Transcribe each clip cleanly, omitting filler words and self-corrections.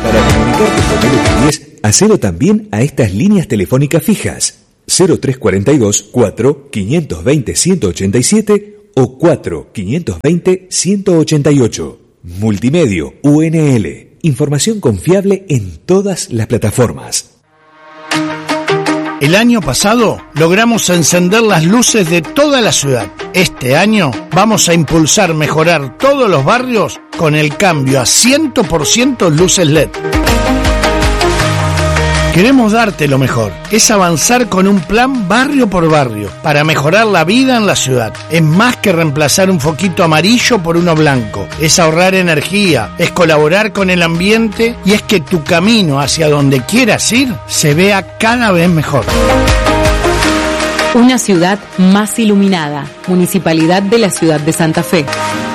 Para comunicarte con LP10, hacelo también a estas líneas telefónicas fijas 0342 4 520 187 o 4 520 188. Multimedio UNL. Información confiable en todas las plataformas. El año pasado logramos encender las luces de toda la ciudad. Este año vamos a impulsar mejorar todos los barrios con el cambio a 100% luces LED. Queremos darte lo mejor, es avanzar con un plan barrio por barrio para mejorar la vida en la ciudad. Es más que reemplazar un foquito amarillo por uno blanco, es ahorrar energía, es colaborar con el ambiente y es que tu camino hacia donde quieras ir se vea cada vez mejor. Una ciudad más iluminada. Municipalidad de la Ciudad de Santa Fe.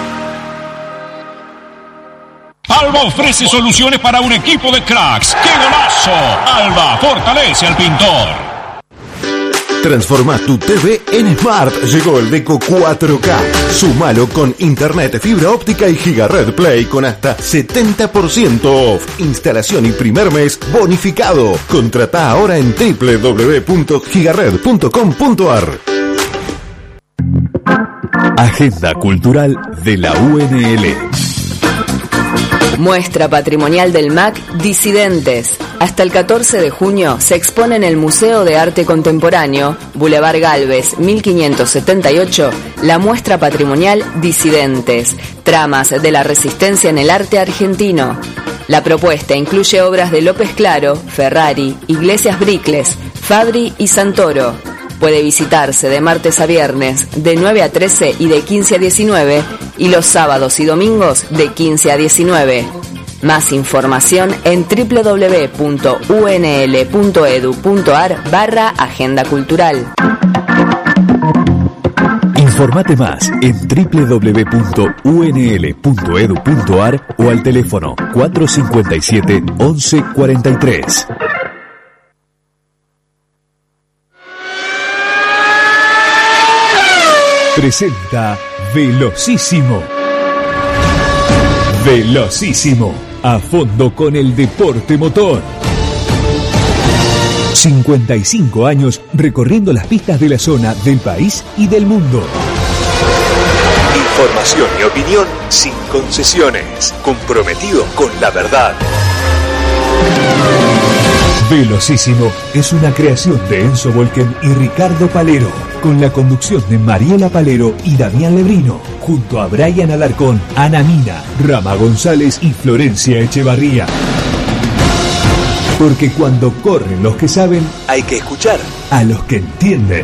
Alba ofrece soluciones para un equipo de cracks. ¡Qué golazo! Alba fortalece al pintor. Transforma tu TV en Smart. Llegó el Deco 4K. Súmalo con internet, fibra óptica y Gigared Play con hasta 70% off. Instalación y primer mes bonificado. Contratá ahora en www.gigared.com.ar. Agenda cultural de la UNL. Muestra patrimonial del MAC Disidentes. Hasta el 14 de junio se expone en el Museo de Arte Contemporáneo, Boulevard Gálvez, 1578, la muestra patrimonial Disidentes, tramas de la resistencia en el arte argentino. La propuesta incluye obras de López Claro, Ferrari, Iglesias Bricles, Fabri y Santoro. Puede visitarse de martes a viernes de 9 a 13 y de 15 a 19 y los sábados y domingos de 15 a 19. Más información en www.unl.edu.ar/agenda cultural. Informate más en www.unl.edu.ar o al teléfono 457 1143. Presenta Velocísimo. Velocísimo, a fondo con el deporte motor. 55 años recorriendo las pistas de la zona, del país y del mundo. Información y opinión sin concesiones. Comprometido con la verdad. Velocísimo es una creación de Enzo Volken y Ricardo Palero, con la conducción de Mariela Palero y Damián Lebrino, junto a Brian Alarcón, Ana Mina, Rama González y Florencia Echevarría. Porque cuando corren los que saben, hay que escuchar a los que entienden.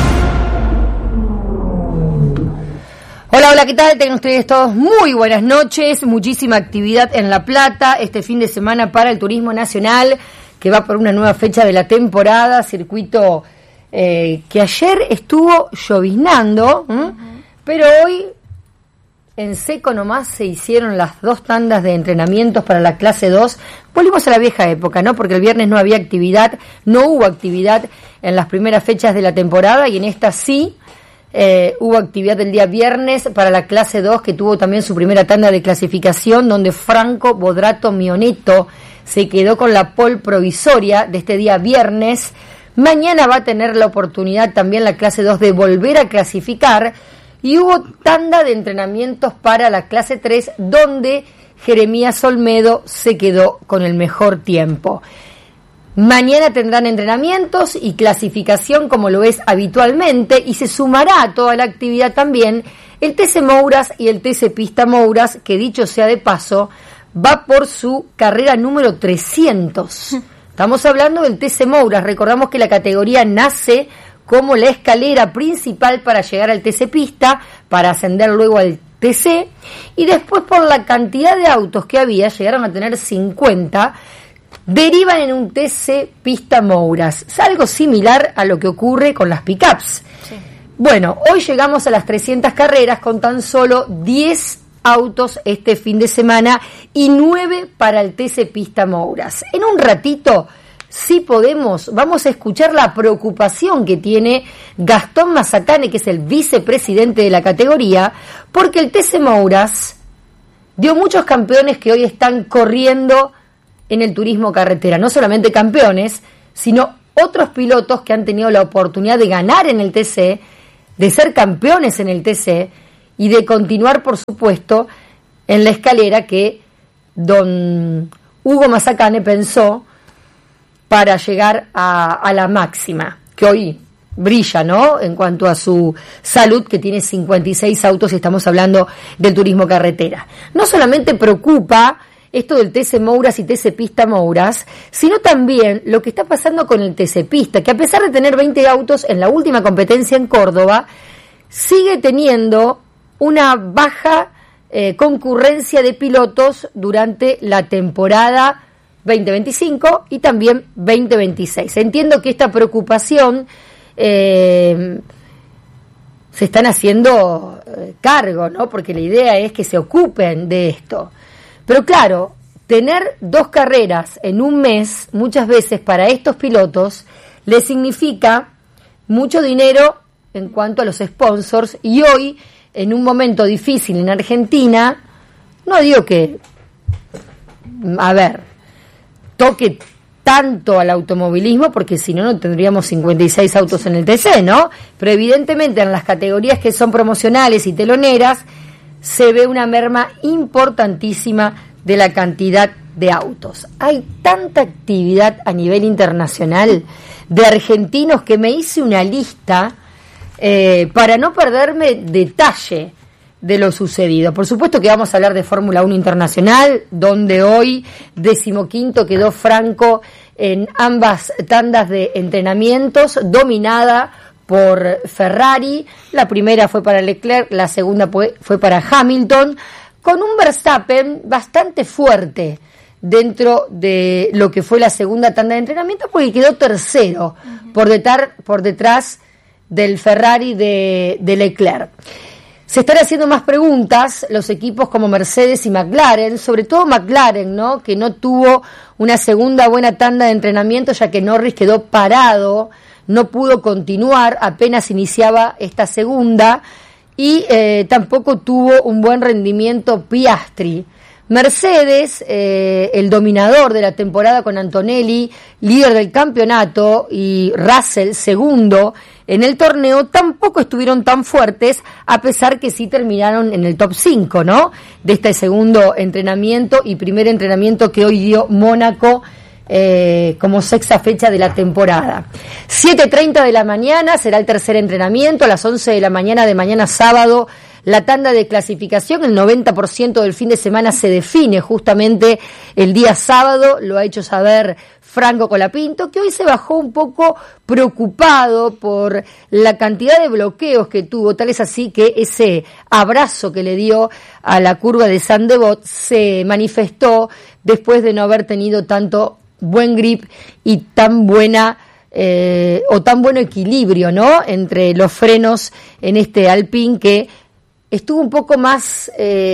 Hola, hola, ¿qué tal? Tengan ustedes todos muy buenas noches. Muchísima actividad en La Plata este fin de semana para el turismo nacional, que va por una nueva fecha de la temporada, circuito que ayer estuvo lloviznando, pero hoy en seco nomás se hicieron las 2 tandas de entrenamientos para la clase 2. Volvimos a la vieja época, ¿no? Porque el viernes no había actividad, no hubo actividad en las primeras fechas de la temporada y en esta sí. Hubo actividad el día viernes para la clase 2, que tuvo también su primera tanda de clasificación, donde Franco Bodrato Mioneto se quedó con la pole provisoria de este día viernes. Mañana va a tener la oportunidad también la clase 2 de volver a clasificar, y hubo tanda de entrenamientos para la clase 3, donde Jeremías Olmedo se quedó con el mejor tiempo. Mañana tendrán entrenamientos y clasificación como lo es habitualmente, y se sumará a toda la actividad también el TC Mouras y el TC Pista Mouras, que dicho sea de paso, va por su carrera número 300. Estamos hablando del TC Mouras. Recordamos que la categoría nace como la escalera principal para llegar al TC Pista, para ascender luego al TC, y después por la cantidad de autos que había, llegaron a tener 50, derivan en un TC Pista Mouras. Es algo similar a lo que ocurre con las pickups. Sí. Bueno, hoy llegamos a las 300 carreras con tan solo 10 autos este fin de semana y 9 para el TC Pista Mouras. En un ratito, si podemos, vamos a escuchar la preocupación que tiene Gastón Mazacane, que es el vicepresidente de la categoría, porque el TC Mouras dio muchos campeones que hoy están corriendo en el turismo carretera. No solamente campeones, sino otros pilotos que han tenido la oportunidad de ganar en el TC, de ser campeones en el TC y de continuar, por supuesto, en la escalera que don Hugo Mazacane pensó para llegar a la máxima, que hoy brilla, ¿no?, en cuanto a su salud, que tiene 56 autos y estamos hablando del turismo carretera. No solamente preocupa esto del TC Mouras y TC Pista Mouras, sino también lo que está pasando con el TC Pista, que a pesar de tener 20 autos en la última competencia en Córdoba, sigue teniendo una baja concurrencia de pilotos durante la temporada 2025 y también 2026. Entiendo que esta preocupación se están haciendo cargo, ¿no?, porque la idea es que se ocupen de esto. Pero claro, tener 2 carreras en un mes, muchas veces para estos pilotos, les significa mucho dinero en cuanto a los sponsors, y hoy, en un momento difícil en Argentina, no digo que, toque tanto al automovilismo, porque si no, no tendríamos 56 autos en el TC, ¿no? Pero evidentemente en las categorías que son promocionales y teloneras se ve una merma importantísima de la cantidad de autos. Hay tanta actividad a nivel internacional de argentinos que me hice una lista para no perderme detalle de lo sucedido. Por supuesto que vamos a hablar de Fórmula 1 Internacional, donde hoy 15º quedó Franco en ambas tandas de entrenamientos, dominada por Ferrari. La primera fue para Leclerc, la segunda fue para Hamilton, con un Verstappen bastante fuerte dentro de lo que fue la segunda tanda de entrenamiento, porque quedó tercero por detrás del Ferrari de Leclerc. Se están haciendo más preguntas los equipos como Mercedes y McLaren, sobre todo McLaren, ¿no?, que no tuvo una segunda buena tanda de entrenamiento, ya que Norris quedó parado, no pudo continuar, apenas iniciaba esta segunda, y tampoco tuvo un buen rendimiento Piastri. Mercedes, el dominador de la temporada con Antonelli, líder del campeonato, y Russell, segundo en el torneo, tampoco estuvieron tan fuertes, a pesar que sí terminaron en el top 5, ¿no?, de este segundo entrenamiento y primer entrenamiento que hoy dio Mónaco como sexta fecha de la temporada. 7:30 de la mañana será el tercer entrenamiento, a las 11 de la mañana de mañana sábado la tanda de clasificación. El 90% del fin de semana se define justamente el día sábado, lo ha hecho saber Franco Colapinto, que hoy se bajó un poco preocupado por la cantidad de bloqueos que tuvo, tal es así que ese abrazo que le dio a la curva de Saint-Devote se manifestó después de no haber tenido tanto buen grip y tan buena o tan buen equilibrio, ¿no?, entre los frenos en este Alpine, que estuvo un poco más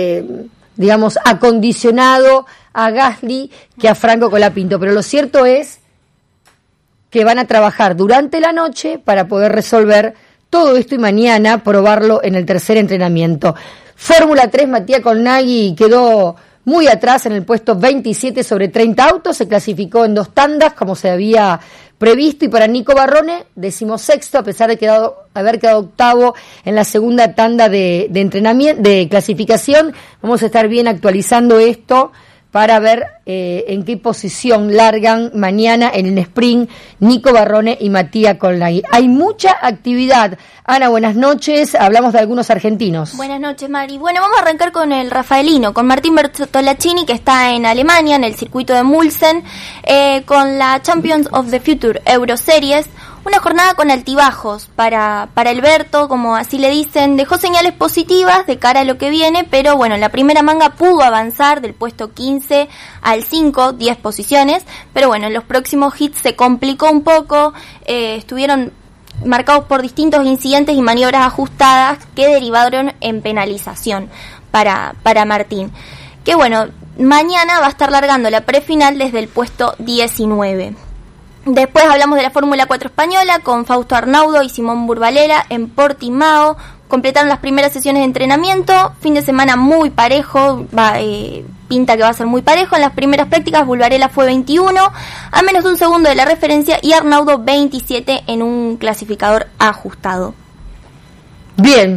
acondicionado a Gasly que a Franco Colapinto, pero lo cierto es que van a trabajar durante la noche para poder resolver todo esto y mañana probarlo en el tercer entrenamiento. Fórmula 3, Matías Colnaghi quedó muy atrás en el puesto 27 sobre 30 autos, se clasificó en 2 tandas como se había previsto, y para Nico Barrone, 16º, a pesar de haber quedado octavo en la segunda tanda de entrenamiento, de clasificación. Vamos a estar bien actualizando esto para ver en qué posición largan mañana en el sprint Nico Barrone y Matías Colnaghi. Hay mucha actividad. Ana, buenas noches. Hablamos de algunos argentinos. Buenas noches, Mari. Bueno, vamos a arrancar con el rafaelino, con Martín Bertolacini, que está en Alemania, en el circuito de Mulsen, con la Champions of the Future Euroseries. Una jornada con altibajos para el Berto, como así le dicen. Dejó señales positivas de cara a lo que viene, pero bueno, en la primera manga pudo avanzar del puesto 15 al 5, 10 posiciones, pero bueno, en los próximos hits se complicó un poco, estuvieron marcados por distintos incidentes y maniobras ajustadas que derivaron en penalización para Martín. Que bueno, mañana va a estar largando la prefinal desde el puesto 19. Después hablamos de la Fórmula 4 española con Fausto Arnaudo y Simón Burbalera en Portimao, completaron las primeras sesiones de entrenamiento, fin de semana muy parejo, pinta que va a ser muy parejo. En las primeras prácticas Bulbarella fue 21, a menos de un segundo de la referencia, y Arnaudo 27 en un clasificador ajustado. Bien,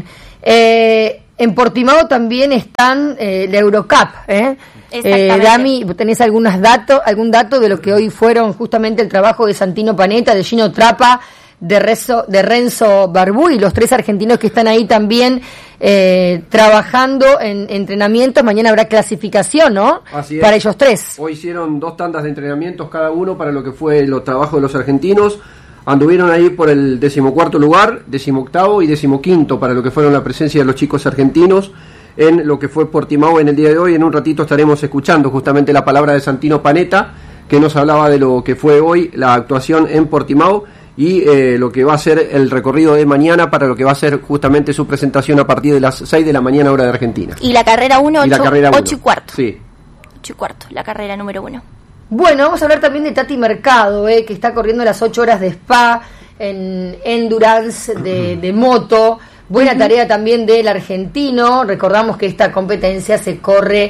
en Portimao también están la Eurocup, Dami, ¿tenés algún dato de lo que hoy fueron justamente el trabajo de Santino Panetta, de Gino Trappa, de Renzo Barbu, los 3 argentinos que están ahí también trabajando en entrenamientos? Mañana habrá clasificación, ¿no? Así es. Para ellos 3. Hoy hicieron 2 tandas de entrenamientos cada uno para lo que fue los trabajos de los argentinos. Anduvieron ahí por el 14º lugar, 18º y 15º para lo que fueron la presencia de los chicos argentinos en lo que fue Portimao en el día de hoy. En un ratito estaremos escuchando justamente la palabra de Santino Panetta, que nos hablaba de lo que fue hoy la actuación en Portimao y lo que va a ser el recorrido de mañana para lo que va a ser justamente su presentación a partir de las 6 de la mañana hora de Argentina. Y la carrera 1, 8 y cuarto. Sí. 8 y cuarto, la carrera número 1. Bueno, vamos a hablar también de Tati Mercado, que está corriendo las 8 horas de Spa en endurance de moto. Buena tarea también del argentino. Recordamos que esta competencia se corre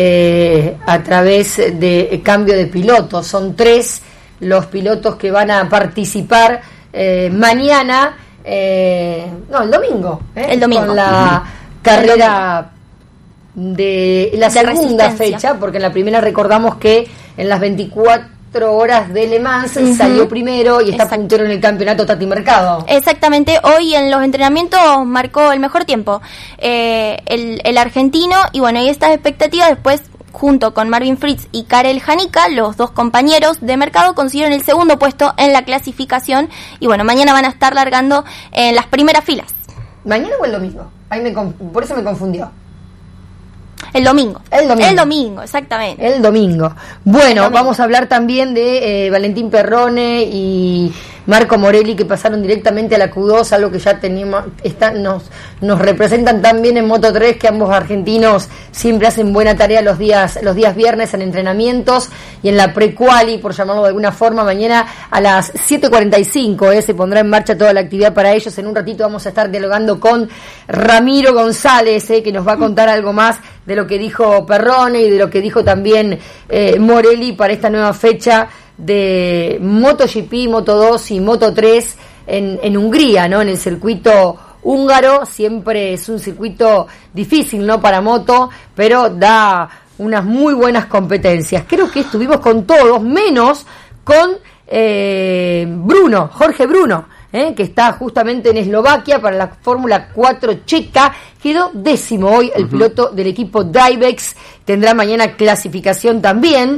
a través de cambio de pilotos. Son 3 los pilotos que van a participar mañana, el domingo. El domingo. Con la carrera de la segunda fecha, porque en la primera recordamos que en las 24 horas de Le Mans salió primero y está puntero en el campeonato Tati Mercado. Exactamente, hoy en los entrenamientos marcó el mejor tiempo el argentino, y bueno, hay estas expectativas. Después, junto con Marvin Fritz y Karel Janica, los 2 compañeros de Mercado consiguieron el segundo puesto en la clasificación, y bueno, mañana van a estar largando en las primeras filas. ¿Mañana o el domingo? Por eso me confundió. El domingo, exactamente. El domingo. Bueno, vamos a hablar también de Valentín Perrone y Marco Morelli, que pasaron directamente a la Q2, algo que ya teníamos, nos representan también en Moto3, que ambos argentinos siempre hacen buena tarea los días viernes en entrenamientos y en la pre-quali, por llamarlo de alguna forma. Mañana a las 7:45 se pondrá en marcha toda la actividad para ellos. En un ratito vamos a estar dialogando con Ramiro González, que nos va a contar algo más de lo que dijo Perrone y de lo que dijo también Morelli para esta nueva fecha de MotoGP, Moto2 y Moto3 en Hungría, ¿no? En el circuito húngaro. Siempre es un circuito difícil, ¿no? Para moto, pero da unas muy buenas competencias. Creo que estuvimos con todos, menos con Jorge Bruno, que está justamente en Eslovaquia para la Fórmula 4 checa. Quedó 10º hoy el piloto del equipo Dybex. Tendrá mañana clasificación también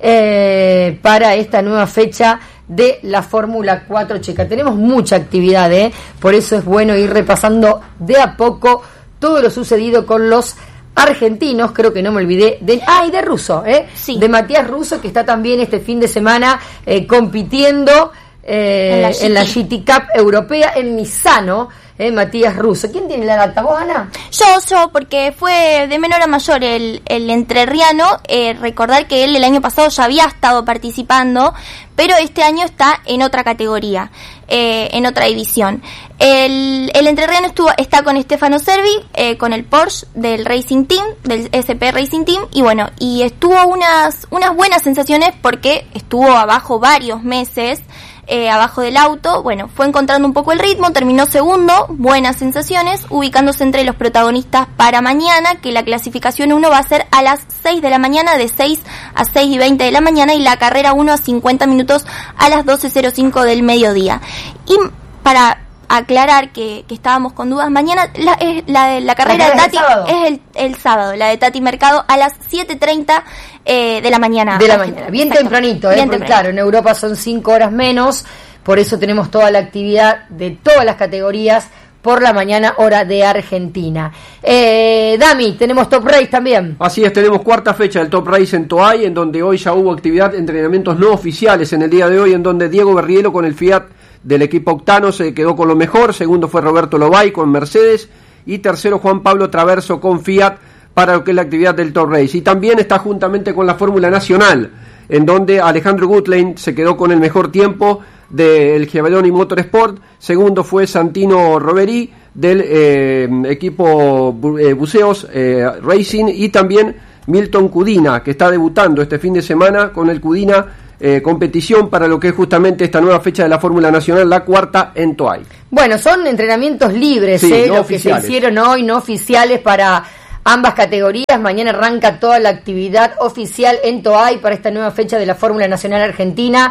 para esta nueva fecha de la Fórmula 4 checa. Tenemos mucha actividad, por eso es bueno ir repasando de a poco todo lo sucedido con los argentinos. Creo que no me olvidé de Russo, sí, de Matías Russo, que está también este fin de semana compitiendo en la GT Cup europea en Misano. Matías Russo. ¿Quién tiene la data? ¿Vos, Ana? Yo, porque fue de menor a mayor el entrerriano. Recordar que él el año pasado ya había estado participando, pero este año está en otra categoría, en otra división. El entrerriano está con Stefano Servi, con el Porsche del Racing Team, del SP Racing Team, y bueno, y estuvo unas buenas sensaciones porque estuvo abajo varios meses, abajo del auto. Bueno, fue encontrando un poco el ritmo, terminó segundo, buenas sensaciones, ubicándose entre los protagonistas para mañana, que la clasificación 1 va a ser a las 6 de la mañana, de 6 a 6:20 de la mañana, y la carrera 1 a 50 minutos a las 12:05 del mediodía. Y para aclarar que estábamos con dudas, mañana la carrera de Tati es el sábado, la de Tati Mercado a las 7:30 de la mañana. De la mañana, bien tempranito, porque claro, en Europa son 5 horas menos, por eso tenemos toda la actividad de todas las categorías por la mañana, hora de Argentina. Dami, tenemos Top Race también. Así es, tenemos cuarta fecha del Top Race en Toay, en donde hoy ya hubo actividad, entrenamientos no oficiales en el día de hoy, en donde Diego Berrielo con el Fiat del equipo Octano se quedó con lo mejor. Segundo fue Roberto Lobay con Mercedes, y tercero Juan Pablo Traverso con Fiat para lo que es la actividad del Top Race. Y también está juntamente con la Fórmula Nacional, en donde Alejandro Gutlein se quedó con el mejor tiempo del Giavelloni Motorsport, segundo fue Santino Roveri del equipo Buceos Racing, y también Milton Cudina, que está debutando este fin de semana con el Cudina competición para lo que es justamente esta nueva fecha de la Fórmula Nacional, la cuarta en Toay. Bueno, son entrenamientos libres, sí, no los oficiales, que se hicieron hoy, no oficiales para ambas categorías. Mañana arranca toda la actividad oficial en Toay para esta nueva fecha de la Fórmula Nacional Argentina,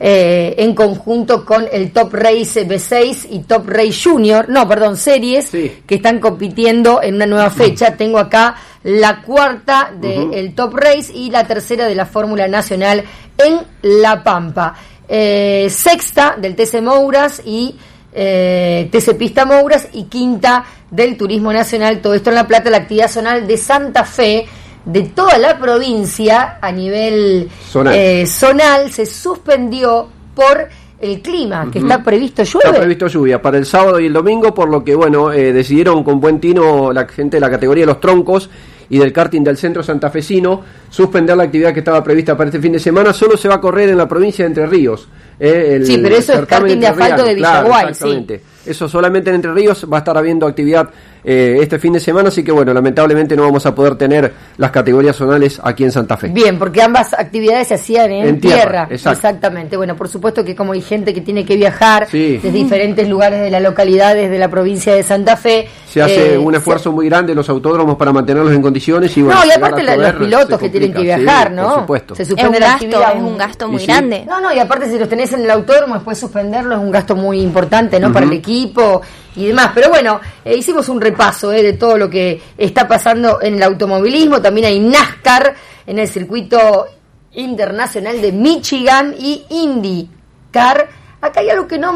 en conjunto con el Top Race B6 y Top Race Junior, Series, sí, que están compitiendo en una nueva fecha. Tengo acá la cuarta del Top Race y la tercera de la Fórmula Nacional en La Pampa. Sexta del TC Mouras y TC Pista Mouras, y quinta del Turismo Nacional. Todo esto en La Plata. La actividad zonal de Santa Fe, de toda la provincia a nivel zonal, se suspendió por el clima, que está previsto lluvia. Está previsto lluvia para el sábado y el domingo, por lo que decidieron con buen tino la gente de la categoría de los troncos y del karting del centro santafesino suspender la actividad que estaba prevista para este fin de semana. Solo se va a correr en la provincia de Entre Ríos. Sí, pero eso es karting de asfalto de Villaguay. Claro, exactamente. Sí. Eso solamente en Entre Ríos va a estar habiendo actividad este fin de semana, así que lamentablemente no vamos a poder tener las categorías zonales aquí en Santa Fe. Bien, porque ambas actividades se hacían en tierra. Exactamente. Bueno, por supuesto que como hay gente que tiene que viajar desde diferentes lugares de las localidades de la provincia de Santa Fe, se hace un esfuerzo muy grande en los autódromos para mantenerlos en condiciones. Y y aparte los pilotos que tienen que viajar, sí, ¿no? Por supuesto. Se suspende la actividad, es un gasto muy grande. Y aparte si los tenés en el autódromo, después suspenderlo es un gasto muy importante, ¿no? Para el equipo y demás. Pero bueno, hicimos un repaso de todo lo que está pasando en el automovilismo. También hay NASCAR en el circuito internacional de Michigan y IndyCar. Acá hay algo que no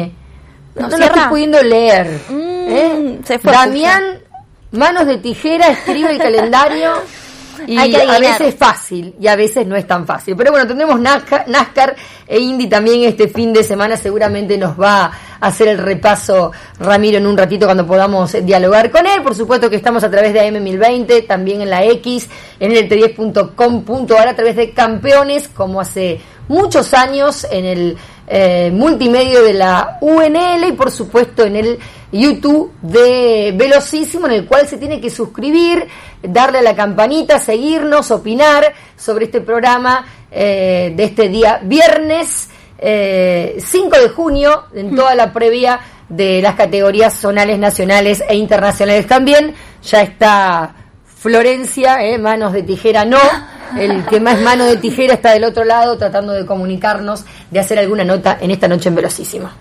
lo estoy pudiendo leer. Se fue Damián, manos de tijera, escribe el calendario. Y a veces es fácil y a veces no es tan fácil. Pero bueno, tendremos NASCAR e Indy también este fin de semana. Seguramente nos va a hacer el repaso Ramiro en un ratito cuando podamos dialogar con él. Por supuesto que estamos a través de AM1020, también en la X, en el lt10.com.ar, a través de Campeones, como hace muchos años, en el multimedio de la UNL, y por supuesto en el YouTube de Velocísimo, en el cual se tiene que suscribir, darle a la campanita, seguirnos, opinar sobre este programa de este día viernes 5 de junio, en toda la previa de las categorías zonales, nacionales e internacionales. También ya está Florencia, manos de tijera no. El que más mano de tijera está del otro lado, tratando de comunicarnos, de hacer alguna nota en esta noche en Velocísima.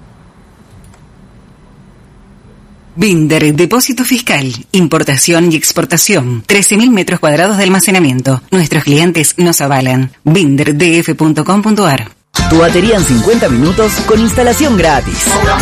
Binder, depósito fiscal, importación y exportación, 13.000 metros cuadrados de almacenamiento. Nuestros clientes nos avalan. binderdf.com.ar. Tu batería en 50 minutos con instalación gratis.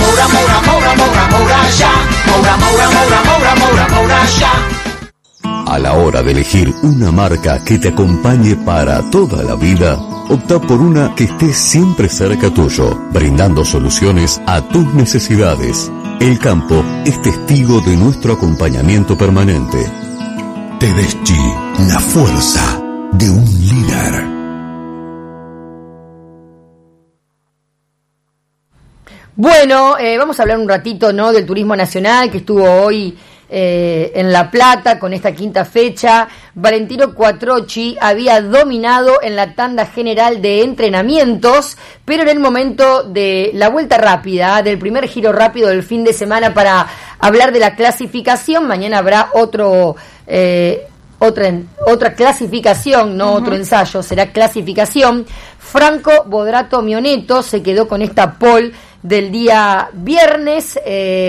A la hora de elegir una marca que te acompañe para toda la vida, opta por una que esté siempre cerca tuyo, brindando soluciones a tus necesidades. El campo es testigo de nuestro acompañamiento permanente. Tedeschi, la fuerza de un líder. Bueno, vamos a hablar un ratito, ¿no?, del turismo nacional que estuvo hoy en La Plata con esta quinta fecha. Valentino Quattrocchi había dominado en la tanda general de entrenamientos, pero en el momento de la vuelta rápida, del primer giro rápido del fin de semana, para hablar de la clasificación, mañana habrá otra clasificación, no otro ensayo, será clasificación. Franco Bodrato Mioneto se quedó con esta pole del día viernes,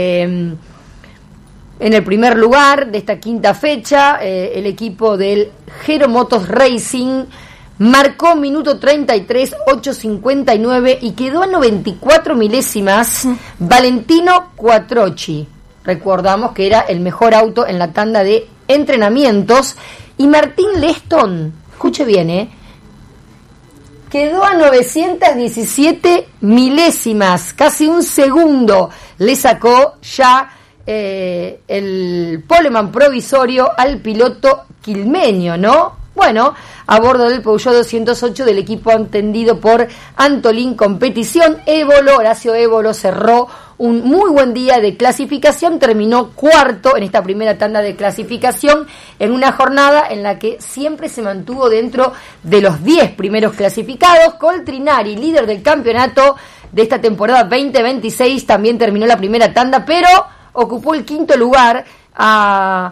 en el primer lugar de esta quinta fecha. El equipo del Hero Motos Racing marcó minuto 33, 8.59 y quedó a 94 milésimas Valentino Quattrocchi. Recordamos que era el mejor auto en la tanda de entrenamientos. Y Martín Leston, escuche bien, quedó a 917 milésimas, casi un segundo le sacó ya el poleman provisorio al piloto quilmeño, ¿no? Bueno, a bordo del Peugeot 208 del equipo atendido por Antolín Competición, Horacio Évolo cerró un muy buen día de clasificación, terminó cuarto en esta primera tanda de clasificación en una jornada en la que siempre se mantuvo dentro de los 10 primeros clasificados. Coltrinari, líder del campeonato de esta temporada 2026, también terminó la primera tanda, pero ocupó el quinto lugar a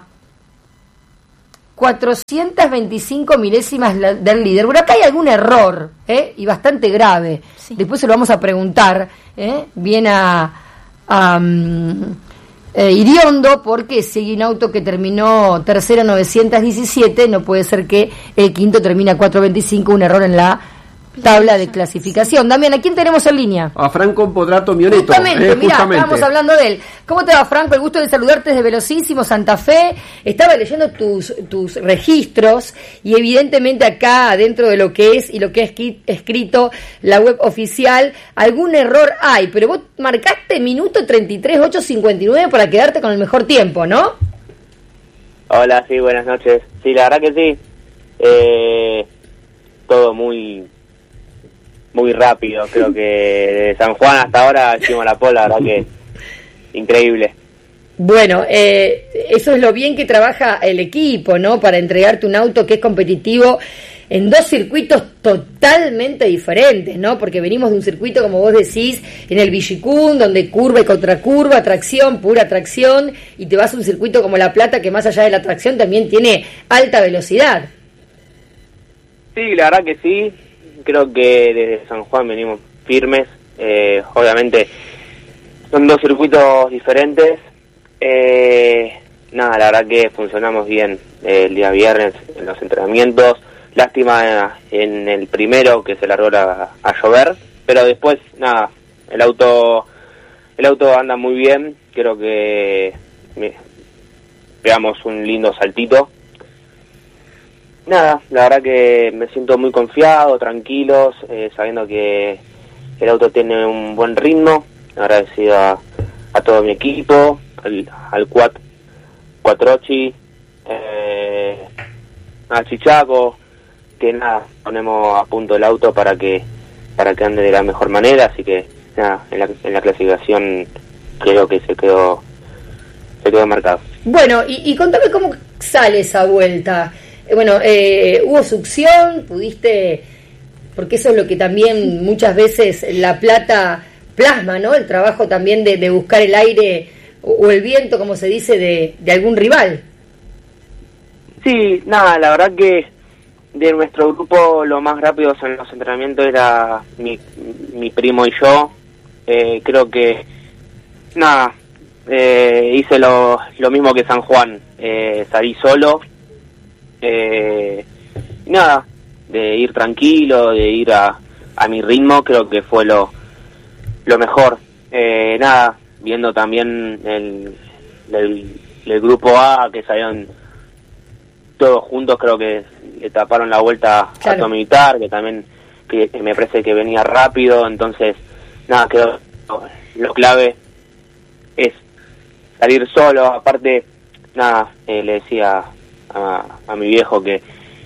425 milésimas del líder. Bueno, acá hay algún error, y bastante grave. Sí. Después se lo vamos a preguntar, bien a Iriondo, porque si hay un auto que terminó tercero 917, no puede ser que el quinto termine a 425, un error en la tabla de clasificación. Damián, ¿a quién tenemos en línea? A Franco Podrato Mioneto. Justamente, mirá, estábamos hablando de él. ¿Cómo te va, Franco? El gusto de saludarte desde Velocísimo Santa Fe. Estaba leyendo tus registros y evidentemente acá, dentro de lo que es y lo que ha escrito la web oficial, algún error hay, pero vos marcaste minuto 33.859 para quedarte con el mejor tiempo, ¿no? Hola, sí, buenas noches. Sí, la verdad que sí. Todo muy rápido, creo que de San Juan hasta ahora hicimos la pole, la verdad que increíble. Bueno, eso es lo bien que trabaja el equipo, ¿no? Para entregarte un auto que es competitivo en dos circuitos totalmente diferentes, ¿no? Porque venimos de un circuito, como vos decís, en el Villicún, donde curva y contracurva, tracción, pura tracción, y te vas a un circuito como La Plata, que más allá de la tracción también tiene alta velocidad. Sí, la verdad que sí. Creo que desde San Juan venimos firmes. Obviamente son dos circuitos diferentes. La verdad que funcionamos bien el día viernes en los entrenamientos. Lástima en el primero que se largó a llover, pero después el auto anda muy bien. Creo que pegamos un lindo saltito. La verdad que me siento muy confiado, tranquilos, sabiendo que el auto tiene un buen ritmo. Agradecido a todo mi equipo, al Cuatrochi, a Chichaco, que ponemos a punto el auto para que ande de la mejor manera, así que en la clasificación creo que se quedó marcado. Bueno, y contame cómo sale esa vuelta. Hubo succión, pudiste, porque eso es lo que también muchas veces La Plata plasma, ¿no? El trabajo también de buscar el aire o el viento, como se dice, de algún rival. Sí, la verdad que de nuestro grupo lo más rápido en los entrenamientos era mi primo y yo. Creo que hice lo mismo que San Juan, salí solo. De ir tranquilo, de ir a mi ritmo, creo que fue lo mejor. Viendo también el grupo A, que salieron todos juntos, creo que le taparon la vuelta a Tommy Vitar, que también que me parece que venía rápido. Entonces creo lo clave es salir solo. Aparte le decía a mi viejo que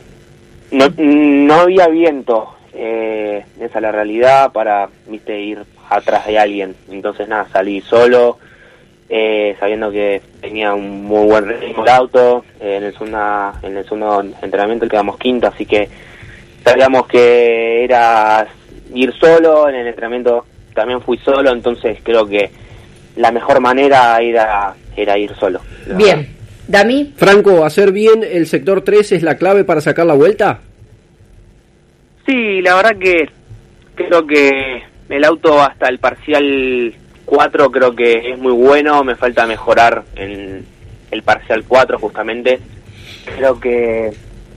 no había viento, esa es la realidad, para ir atrás de alguien. Entonces salí solo, sabiendo que tenía un muy buen ritmo el auto. En el segundo entrenamiento quedamos quinto, así que sabíamos que era ir solo. En el entrenamiento también fui solo, entonces creo que la mejor manera era ir solo. Bien. Dami. Franco, ¿hacer bien el sector 3 es la clave para sacar la vuelta? Sí, la verdad que creo que el auto hasta el parcial 4 creo que es muy bueno. Me falta mejorar en el parcial 4 justamente. Creo que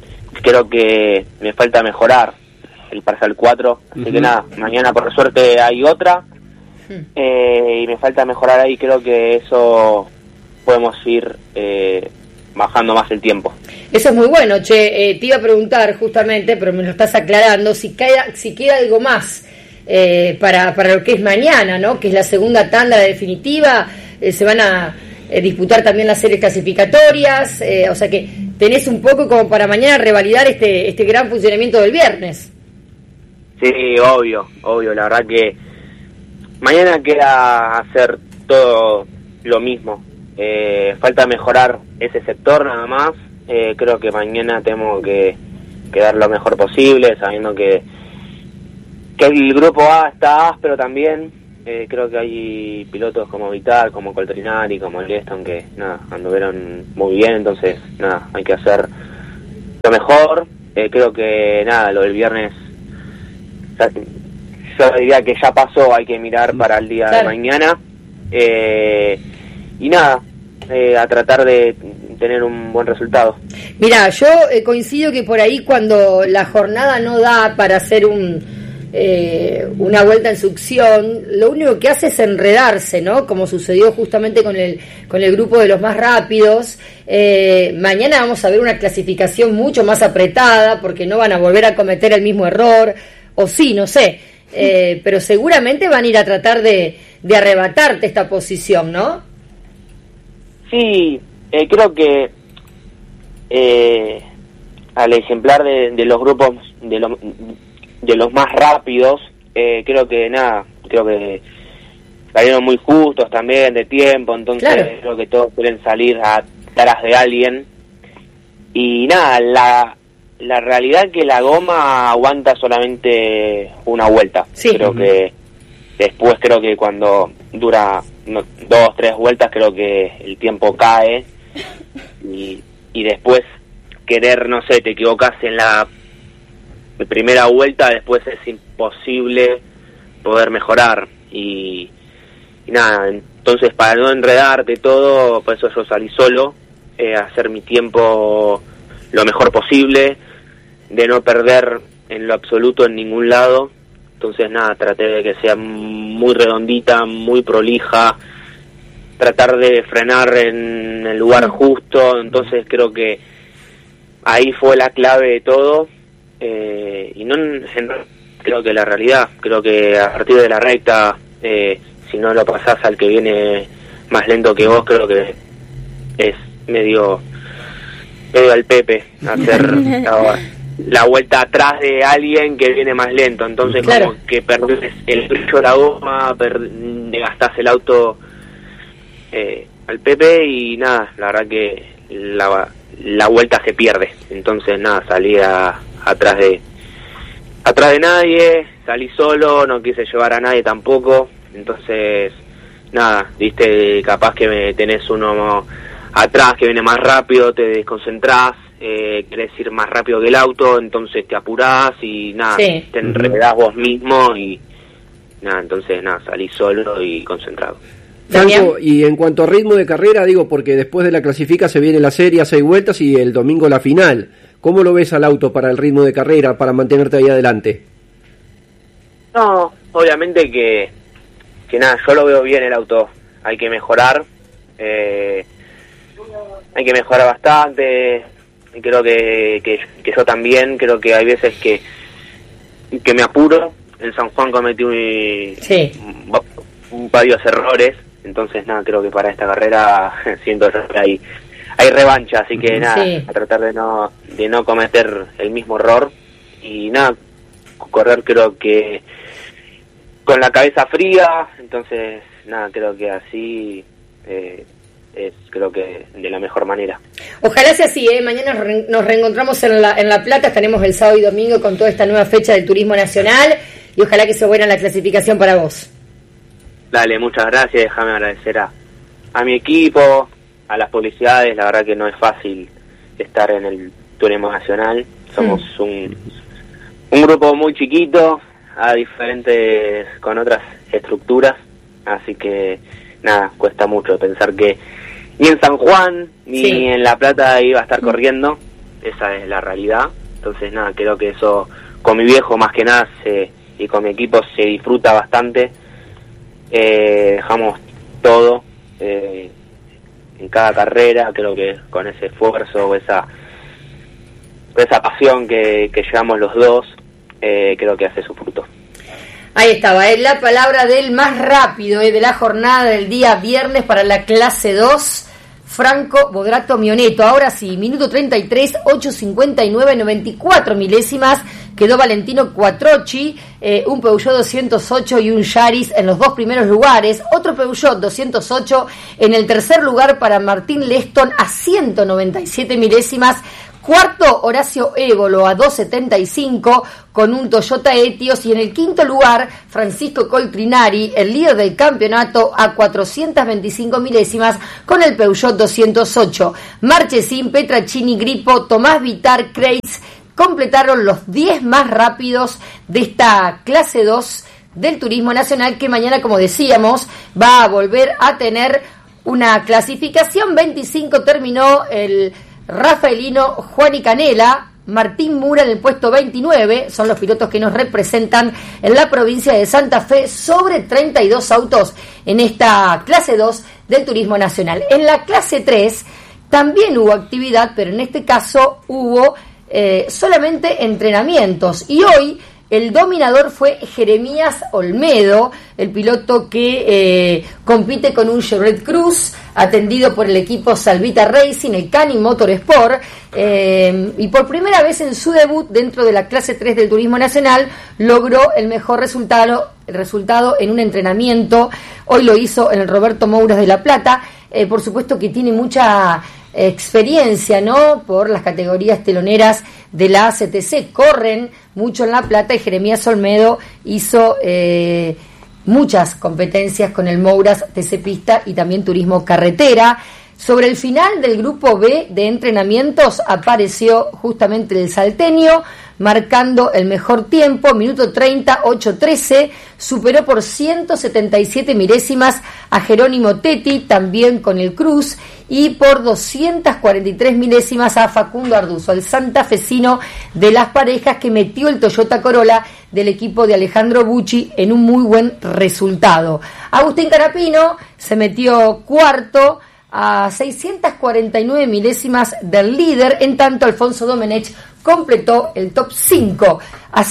me falta mejorar el parcial 4. Así que mañana por suerte hay otra. Y me falta mejorar ahí. Creo que eso podemos ir bajando más el tiempo. Eso es muy bueno, te iba a preguntar justamente, pero me lo estás aclarando, si queda algo más para lo que es mañana, ¿no? Que es la segunda tanda, la definitiva. Se van a disputar también las series clasificatorias, o sea que tenés un poco como para mañana revalidar este gran funcionamiento del viernes. Sí, obvio, la verdad que mañana queda hacer todo lo mismo. Falta mejorar ese sector nada más. Creo que mañana tenemos que dar lo mejor posible, sabiendo que el grupo A está áspero también. Creo que hay pilotos como Vital, como Coltrinari, como Leston que anduvieron muy bien, entonces hay que hacer lo mejor. Creo que lo del viernes, yo diría que ya pasó, hay que mirar para el día de mañana. Y a tratar de tener un buen resultado. Mira, yo coincido que por ahí cuando la jornada no da para hacer una vuelta en succión, lo único que hace es enredarse, ¿no? Como sucedió justamente con el grupo de los más rápidos. Mañana vamos a ver una clasificación mucho más apretada, porque no van a volver a cometer el mismo error, o sí, no sé, pero seguramente van a ir a tratar de arrebatarte esta posición, ¿no? Sí, creo que al ejemplar de los grupos de los más rápidos, creo que salieron muy justos también de tiempo, entonces creo que todos quieren salir atrás de alguien. Y la realidad es que la goma aguanta solamente una vuelta. Creo que después, cuando dura 2-3 vueltas, creo que el tiempo cae y después querer, te equivocas en la primera vuelta, después es imposible poder mejorar y entonces para no enredarte todo, por eso yo salí solo, hacer mi tiempo lo mejor posible, de no perder en lo absoluto en ningún lado. Entonces traté de que sea muy redondita, muy prolija, tratar de frenar en el lugar justo. Entonces creo que ahí fue la clave de todo. Y no creo que la realidad, creo que a partir de la recta, si no lo pasás al que viene más lento que vos, creo que es medio al Pepe hacer la vuelta atrás de alguien que viene más lento, entonces como que perdés el brillo de la goma, le gastás el auto al Pepe y la verdad que la vuelta se pierde. Entonces salí atrás de nadie, salí solo, no quise llevar a nadie tampoco, entonces viste, capaz que tenés uno atrás que viene más rápido, te desconcentrás, querés ir más rápido que el auto, entonces te apurás y te enredás vos mismo y entonces salí solo y concentrado. Franco, y en cuanto a ritmo de carrera, porque después de la clasifica se viene la serie a 6 vueltas y el domingo la final. ¿Cómo lo ves al auto para el ritmo de carrera, para mantenerte ahí adelante? No, obviamente que yo lo veo bien el auto. Hay que mejorar, bastante. Creo que yo también, creo que hay veces que me apuro. En San Juan cometí varios errores, entonces creo que para esta carrera siento yo que hay revancha, así que a tratar de no cometer el mismo error y correr creo que con la cabeza fría, entonces creo que así es creo que de la mejor manera. Ojalá sea así, mañana nos reencontramos en La Plata, estaremos el sábado y domingo con toda esta nueva fecha del Turismo Nacional y ojalá que sea buena la clasificación para vos. Dale, muchas gracias, déjame agradecer a mi equipo, a las publicidades, la verdad que no es fácil estar en el Turismo Nacional, somos un grupo muy chiquito, con otras estructuras, así que cuesta mucho pensar que ni en San Juan ni en La Plata iba a estar corriendo, esa es la realidad, entonces creo que eso con mi viejo más que nada y con mi equipo se disfruta bastante, dejamos todo en cada carrera, creo que con ese esfuerzo, esa pasión que llevamos los dos, creo que hace su fruto. Ahí estaba, la palabra del más rápido de la jornada del día viernes para la clase 2, Franco Bodrato Mioneto. Ahora sí, minuto 33, 8.59, 94 milésimas. Quedó Valentino Quattrocchi, un Peugeot 208 y un Yaris en los dos primeros lugares. Otro Peugeot 208 en el tercer lugar para Martín Leston a 197 milésimas. Cuarto, Horacio Ébolo a 2.75 con un Toyota Etios. Y en el quinto lugar, Francisco Coltrinari, el líder del campeonato, a 425 milésimas con el Peugeot 208. Marchesín, Petracini, Grippo, Tomás Vitar, Kreitz completaron los 10 más rápidos de esta clase 2 del Turismo Nacional, que mañana, como decíamos, va a volver a tener una clasificación. 25 terminó el Rafaelino Juan y Canela, Martín Mura en el puesto 29, son los pilotos que nos representan en la provincia de Santa Fe, sobre 32 autos en esta clase 2 del Turismo Nacional. En la clase 3 también hubo actividad, pero en este caso hubo solamente entrenamientos, y hoy el dominador fue Jeremías Olmedo, el piloto que compite con un Chevrolet Cruz, atendido por el equipo Salvita Racing, el Cani Motorsport, y por primera vez en su debut dentro de la clase 3 del Turismo Nacional logró el mejor resultado en un entrenamiento. Hoy lo hizo en el Roberto Mouras de La Plata. Por supuesto que tiene mucha experiencia, ¿no?, por las categorías teloneras de la ACTC, corren mucho en La Plata, y Jeremías Olmedo hizo muchas competencias con el Mouras TC Pista y también Turismo Carretera. Sobre el final del grupo B de entrenamientos apareció justamente el salteño, marcando el mejor tiempo, minuto 30, 8.13, superó por 177 milésimas a Jerónimo Tetti, también con el Cruz, y por 243 milésimas a Facundo Arduzo, el santafesino de las parejas, que metió el Toyota Corolla del equipo de Alejandro Bucci en un muy buen resultado. Agustín Carapino se metió cuarto a 649 milésimas del líder, en tanto Alfonso Domenech completó el top 5 a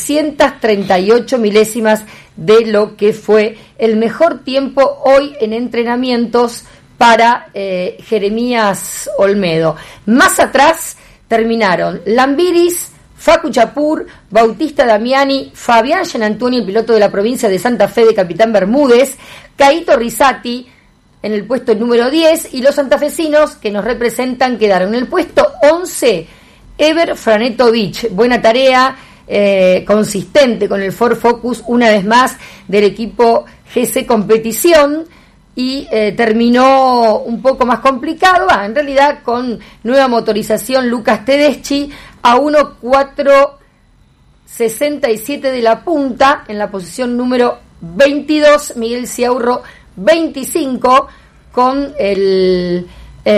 738 milésimas de lo que fue el mejor tiempo hoy en entrenamientos para Jeremías Olmedo. Más atrás terminaron Lambiris, Facu Chapur, Bautista Damiani, Fabián Gianantuoni, el piloto de la provincia de Santa Fe de Capitán Bermúdez, Caito Risati en el puesto número 10, y los santafesinos que nos representan quedaron en el puesto 11, Ever Franetovich. Buena tarea, consistente con el Ford Focus, una vez más, del equipo GC Competición, y terminó un poco más complicado, en realidad con nueva motorización, Lucas Tedeschi a 1.467 de la punta, en la posición número 22, Miguel Ciaurro 25, con el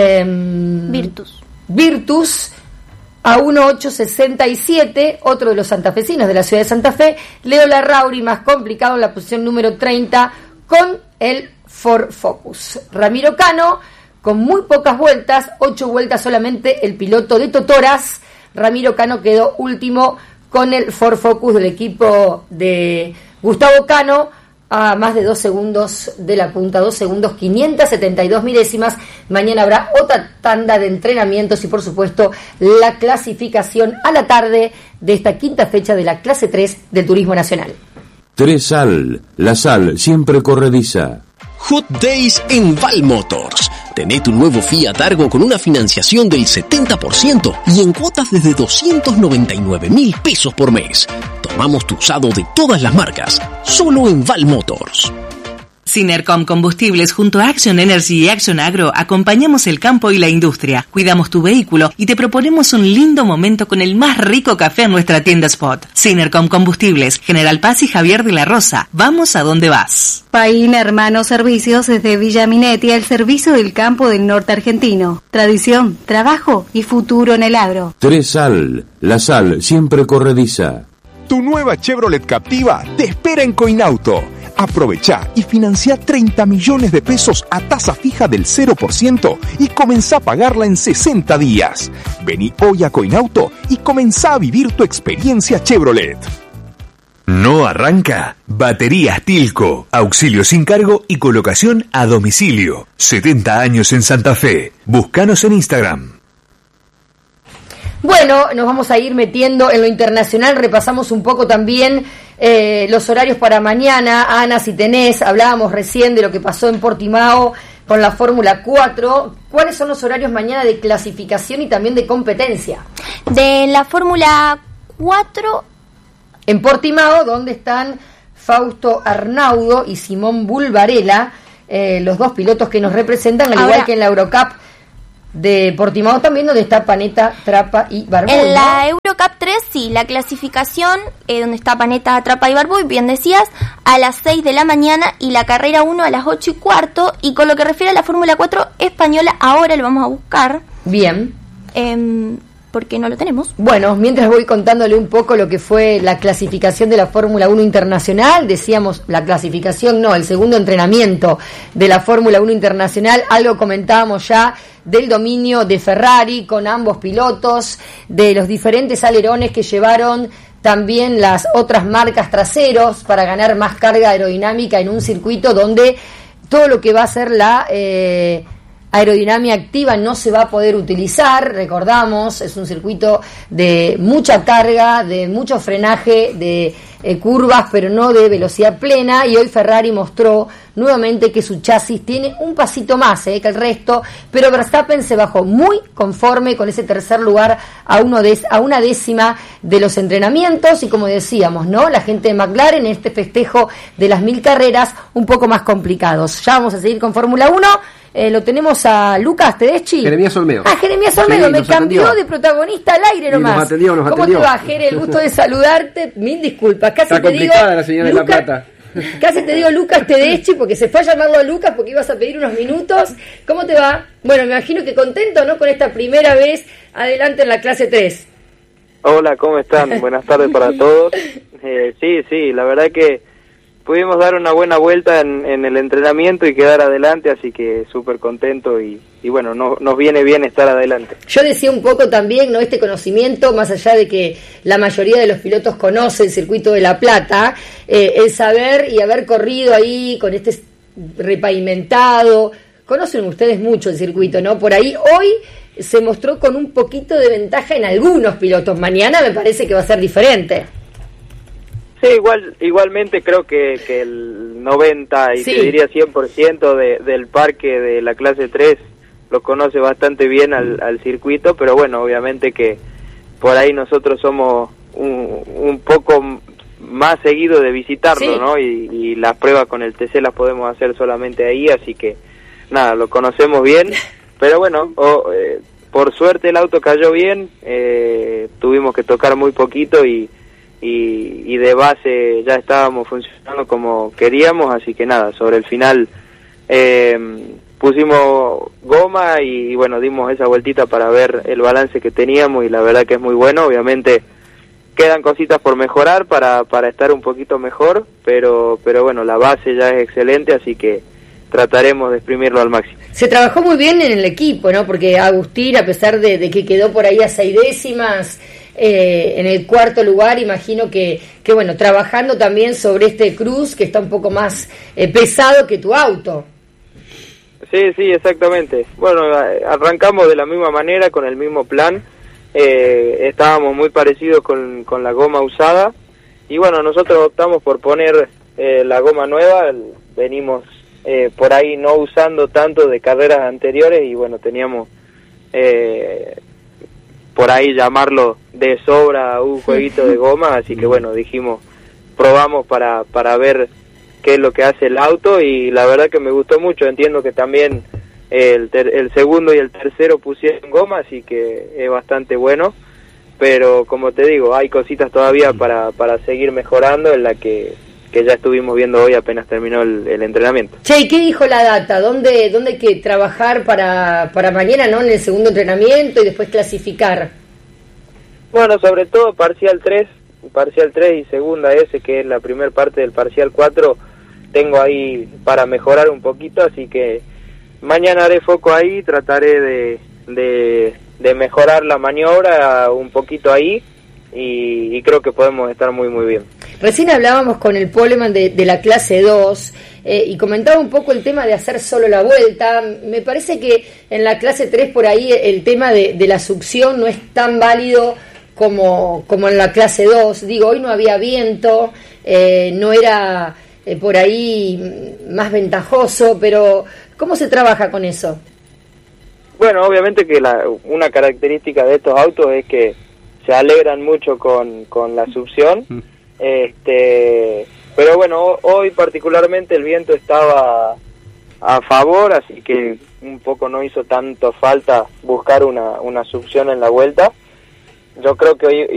Virtus a 1.867, otro de los santafesinos de la ciudad de Santa Fe. Leo Larrauri, más complicado, en la posición número 30, con el Ford Focus. Ramiro Cano, con muy pocas vueltas, 8 vueltas solamente, el piloto de Totoras. Ramiro Cano quedó último con el Ford Focus del equipo de Gustavo Cano, a más de 2 segundos de la punta, 2 segundos 572 milésimas. Mañana habrá otra tanda de entrenamientos y, por supuesto, la clasificación a la tarde de esta quinta fecha de la clase 3 del Turismo Nacional. Tresal, la sal siempre corrediza. Hot Days en Val Motors. Tené tu nuevo Fiat Argo con una financiación del 70% y en cuotas desde 299.000 pesos por mes. Tomamos tu usado de todas las marcas, solo en Val Motors. Synercom Combustibles junto a Action Energy y Action Agro acompañamos el campo y la industria, cuidamos tu vehículo y te proponemos un lindo momento con el más rico café en nuestra tienda Spot. Synercom Combustibles, General Paz y Javier de la Rosa. Vamos a donde vas. Paín Hermanos Servicios desde Villa Minetti al servicio del campo del norte argentino. Tradición, trabajo y futuro en el agro. Tresal, la sal siempre corrediza. Tu nueva Chevrolet Captiva te espera en Coinauto. Aprovechá y financia 30 millones de pesos a tasa fija del 0% y comenzá a pagarla en 60 días. Vení hoy a Coinauto y comenzá a vivir tu experiencia Chevrolet. ¿No arranca? Baterías Tilco. Auxilio sin cargo y colocación a domicilio. 70 años en Santa Fe. Búscanos en Instagram. Bueno, nos vamos a ir metiendo en lo internacional. Repasamos un poco también los horarios para mañana. Ana, si tenés, hablábamos recién de lo que pasó en Portimao con la Fórmula 4. ¿Cuáles son los horarios mañana de clasificación y también de competencia? De la Fórmula 4... En Portimao, donde están Fausto Arnaudo y Simón Bulbarella, los dos pilotos que nos representan, al igual que en la Eurocup de Portimao también, donde está Panetta, Trappa y Barboy. En la Eurocup 3, sí, la clasificación, donde está Panetta, Trappa y Barboy, bien decías, a las 6 de la mañana, y la carrera 1 a las 8:15, y con lo que refiere a la Fórmula 4 española, ahora lo vamos a buscar. Bien. Porque no lo tenemos. Bueno, mientras voy contándole un poco lo que fue la clasificación de la Fórmula 1 Internacional, decíamos la clasificación, no, el segundo entrenamiento de la Fórmula 1 Internacional, algo comentábamos ya del dominio de Ferrari con ambos pilotos, de los diferentes alerones que llevaron también las otras marcas traseros para ganar más carga aerodinámica en un circuito donde todo lo que va a ser la aerodinámica activa no se va a poder utilizar. Recordamos, es un circuito de mucha carga, de mucho frenaje, de curvas, pero no de velocidad plena, y hoy Ferrari mostró nuevamente que su chasis tiene un pasito más que el resto, pero Verstappen se bajó muy conforme con ese tercer lugar a una décima de los entrenamientos, y como decíamos, ¿no?, la gente de McLaren en este festejo de las 1000 carreras un poco más complicados. Ya vamos a seguir con Fórmula 1. Lo tenemos a Lucas Tedeschi. Jeremías Olmedo. Jeremías Olmedo, sí, me cambió de protagonista al aire nomás. Nos atendió. ¿Cómo te va, Jere? El gusto de saludarte. Mil disculpas. Casi está te digo la señora Lucas, de La Plata. Casi te digo Lucas Tedeschi, porque se fue a llamarlo a Lucas porque ibas a pedir unos minutos. ¿Cómo te va? Bueno, me imagino que contento, ¿no?, con esta primera vez adelante en la clase 3. Hola, ¿cómo están? Buenas tardes para todos. Sí, la verdad que pudimos dar una buena vuelta en el entrenamiento y quedar adelante, así que súper contento y bueno, nos viene bien estar adelante. Yo decía un poco también, ¿no?, este conocimiento, más allá de que la mayoría de los pilotos conoce el circuito de La Plata, el saber y haber corrido ahí con este repavimentado, conocen ustedes mucho el circuito, ¿no? Por ahí hoy se mostró con un poquito de ventaja en algunos pilotos, mañana me parece que va a ser diferente. Sí, igualmente creo que el 90 y te diría 100% del parque de la clase 3 lo conoce bastante bien al circuito, pero bueno, obviamente que por ahí nosotros somos un poco más seguido de visitarlo, ¿no? Y las pruebas con el TC las podemos hacer solamente ahí, así que nada, lo conocemos bien, pero bueno, por suerte el auto cayó bien, tuvimos que tocar muy poquito y de base ya estábamos funcionando como queríamos, así que nada, sobre el final pusimos goma y bueno, dimos esa vueltita para ver el balance que teníamos y la verdad que es muy bueno. Obviamente quedan cositas por mejorar para estar un poquito mejor, pero bueno, la base ya es excelente, así que trataremos de exprimirlo al máximo. Se trabajó muy bien en el equipo, ¿no? Porque Agustín, a pesar de que quedó por ahí a 6 décimas en el cuarto lugar, imagino que bueno, trabajando también sobre este Cruz que está un poco más pesado que tu auto. Sí, exactamente. Bueno, arrancamos de la misma manera, con el mismo plan, estábamos muy parecidos con la goma usada, y bueno, nosotros optamos por poner la goma nueva, venimos por ahí no usando tanto de carreras anteriores, y bueno, teníamos por ahí llamarlo de sobra un jueguito de goma, así que bueno, dijimos, probamos para ver qué es lo que hace el auto, y la verdad que me gustó mucho. Entiendo que también el segundo y el tercero pusieron goma, así que es bastante bueno, pero como te digo, hay cositas todavía para seguir mejorando, en la que ya estuvimos viendo hoy apenas terminó el entrenamiento. Che, ¿y qué dijo la data? ¿Dónde hay que trabajar para mañana, no, en el segundo entrenamiento y después clasificar? Bueno, sobre todo parcial 3 y segunda S, que es la primera parte del parcial 4, tengo ahí para mejorar un poquito, así que mañana haré foco ahí, trataré de mejorar la maniobra un poquito ahí, y creo que podemos estar muy muy bien. Recién hablábamos con el poleman de la clase 2 y comentaba un poco el tema de hacer solo la vuelta. Me parece que en la clase 3 por ahí el tema de la succión no es tan válido como en la clase 2. Digo, hoy no había viento, no era por ahí más ventajoso, pero ¿cómo se trabaja con eso? Bueno, obviamente que una característica de estos autos es que se alegran mucho con la succión, pero bueno, hoy particularmente el viento estaba a favor, así que un poco no hizo tanto falta buscar una succión en la vuelta. Yo creo que hoy